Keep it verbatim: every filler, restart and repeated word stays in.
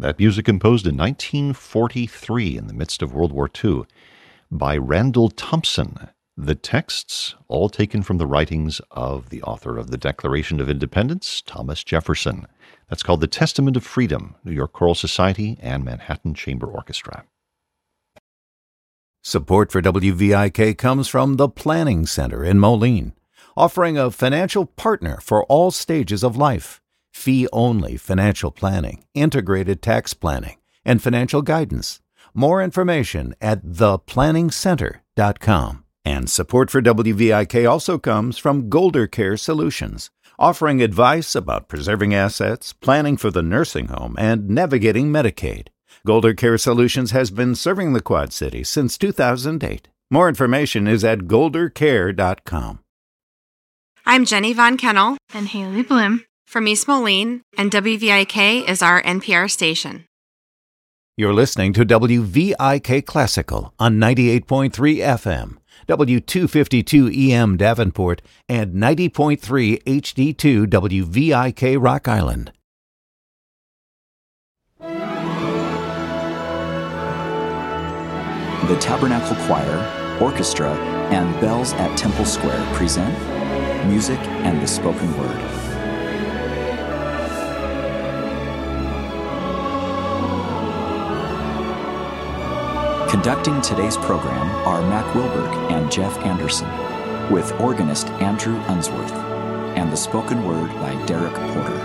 That music composed in nineteen forty-three in the midst of World War Two by Randall Thompson. The texts all taken from the writings of the author of the Declaration of Independence, Thomas Jefferson. That's called The Testament of Freedom, New York Choral Society and Manhattan Chamber Orchestra. Support for W V I K comes from the Planning Center in Moline, offering a financial partner for all stages of life. Fee-only financial planning, integrated tax planning, and financial guidance. More information at the planning center dot com. And support for W V I K also comes from Golder Care Solutions, offering advice about preserving assets, planning for the nursing home, and navigating Medicaid. Golder Care Solutions has been serving the Quad Cities since two thousand eight. More information is at golder care dot com. I'm Jenny Von Kennel and Haley Bloom from East Moline, and W V I K is our N P R station. You're listening to W V I K Classical on ninety-eight point three F M, W two fifty-two E M Davenport, and ninety point three H D two W V I K Rock Island. The Tabernacle Choir, Orchestra, and Bells at Temple Square present Music and the Spoken Word. Conducting today's program are Mac Wilberg and Jeff Anderson, with organist Andrew Unsworth, and the spoken word by Derek Porter.